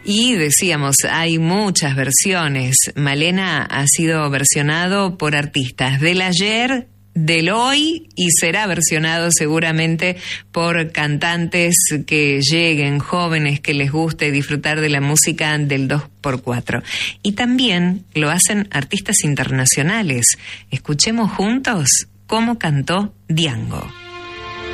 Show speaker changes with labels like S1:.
S1: Y decíamos, hay muchas versiones. Malena ha sido versionado por artistas del ayer, del hoy, y será versionado seguramente por cantantes que lleguen, jóvenes que les guste disfrutar de la música del 2x4. Y también lo hacen artistas internacionales. Escuchemos juntos cómo cantó Diango.